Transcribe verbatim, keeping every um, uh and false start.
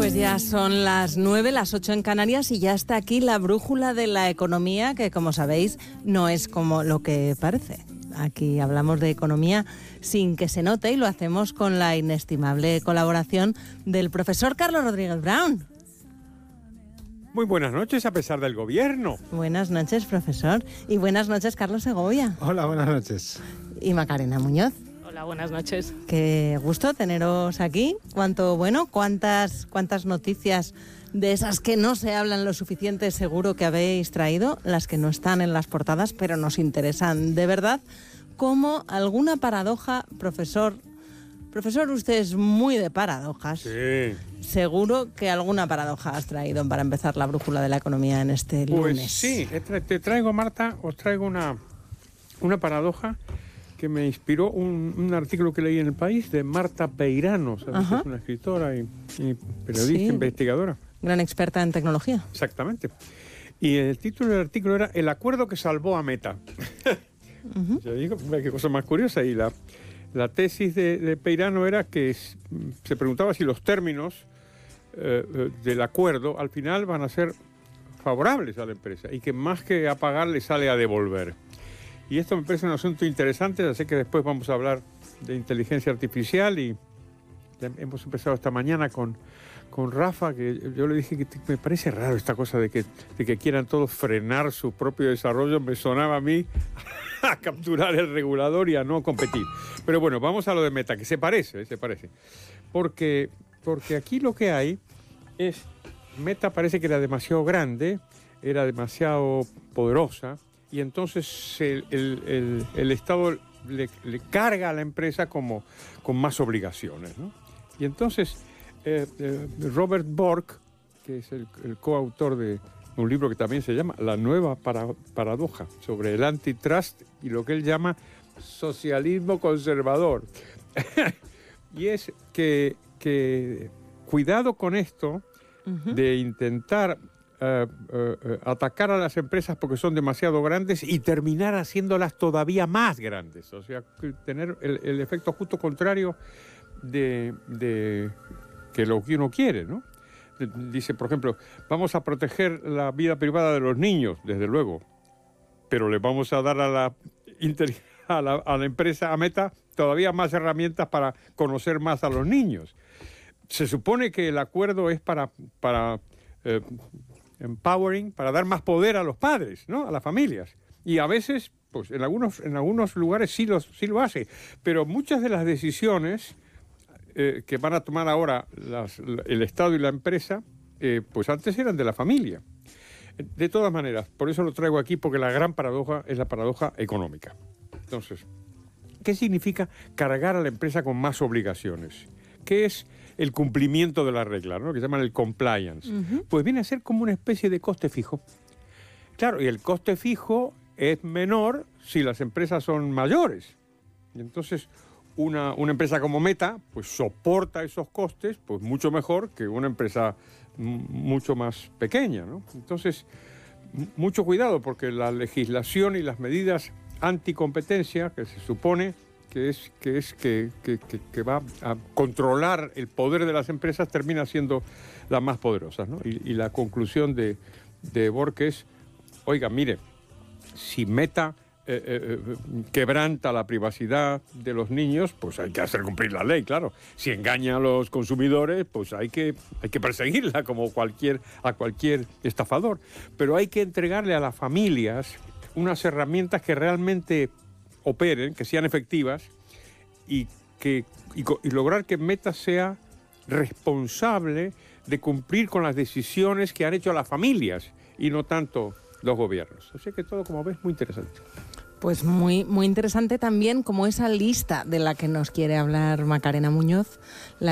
Pues ya son las nueve, las ocho en Canarias y ya está aquí la brújula de la economía, que como sabéis no es como lo que parece. Aquí hablamos de economía sin que se note y lo hacemos con la inestimable colaboración del profesor Carlos Rodríguez Brown. Muy buenas noches a pesar del gobierno. Buenas noches, profesor. Y buenas noches, Carlos Segovia. Hola, buenas noches. Y Macarena Muñoz. Hola, buenas noches. Qué gusto teneros aquí. Cuánto bueno, cuántas, cuántas noticias de esas que no se hablan lo suficiente seguro que habéis traído, las que no están en las portadas, pero nos interesan de verdad, como alguna paradoja, profesor. Profesor, usted es muy de paradojas. Sí. Seguro que alguna paradoja has traído para empezar la brújula de la economía en este lunes. Pues sí, te traigo, Marta, os traigo una, una paradoja que me inspiró un, un artículo que leí en El País de Marta Peirano, ¿sabes? Es una escritora y, y periodista, sí, investigadora. Gran experta en tecnología. Exactamente. Y el título del artículo era El acuerdo que salvó a Meta. Uh-huh. Yo digo, qué cosa más curiosa. Y la, la tesis de, de Peirano era que se preguntaba si los términos eh, del acuerdo al final van a ser favorables a la empresa y que más que a pagar le sale a devolver. Y esto me parece un asunto interesante, así que después vamos a hablar de inteligencia artificial y hemos empezado esta mañana con, con Rafa, que yo le dije que me parece raro esta cosa de que, de que quieran todos frenar su propio desarrollo, me sonaba a mí a capturar el regulador y a no competir. Pero bueno, vamos a lo de Meta, que se parece, se parece. Porque, porque aquí lo que hay es, Meta parece que era demasiado grande, era demasiado poderosa, y entonces el, el, el, el Estado le, le carga a la empresa como, con más obligaciones, ¿no? Y entonces eh, eh, Robert Bork, que es el, el coautor de un libro que también se llama La nueva para, paradoja, sobre el antitrust y lo que él llama socialismo conservador. Y es que, que cuidado con esto uh-huh. de intentar Uh, uh, uh, atacar a las empresas porque son demasiado grandes y terminar haciéndolas todavía más grandes. O sea, tener el, el efecto justo contrario de, de que lo que uno quiere, ¿no? Dice, por ejemplo, vamos a proteger la vida privada de los niños, desde luego, pero le vamos a dar a la, a la, a la empresa, a Meta, todavía más herramientas para conocer más a los niños. Se supone que el acuerdo es para... para eh, empowering, para dar más poder a los padres, ¿no? A las familias. Y a veces, pues en algunos, en algunos lugares sí, los, sí lo hace, pero muchas de las decisiones eh, que van a tomar ahora las, el Estado y la empresa, eh, pues antes eran de la familia. De todas maneras, por eso lo traigo aquí, porque la gran paradoja es la paradoja económica. Entonces, ¿qué significa cargar a la empresa con más obligaciones? ¿Qué es el cumplimiento de la regla, ¿no? Que se llama el compliance? Uh-huh. Pues viene a ser como una especie de coste fijo. Claro, y el coste fijo es menor si las empresas son mayores. Y entonces, una, una empresa como Meta, pues soporta esos costes, pues mucho mejor que una empresa m- mucho más pequeña, ¿no? Entonces, m- mucho cuidado, porque la legislación y las medidas anticompetencia, que se supone que es que, es que, que, que, que va a controlar el poder de las empresas, termina siendo la más poderosa, ¿no? Y, y la conclusión de, de Bork es, oiga, mire, si Meta eh, eh, quebranta la privacidad de los niños, pues hay que hacer cumplir la ley, claro. Si engaña a los consumidores, pues hay que, hay que perseguirla como cualquier, a cualquier estafador. Pero hay que entregarle a las familias unas herramientas que realmente operen, que sean efectivas y, que, y, y lograr que Meta sea responsable de cumplir con las decisiones que han hecho las familias y no tanto los gobiernos. O sea que todo, como ves, muy interesante. Pues muy, muy interesante también como esa lista de la que nos quiere hablar Macarena Muñoz, la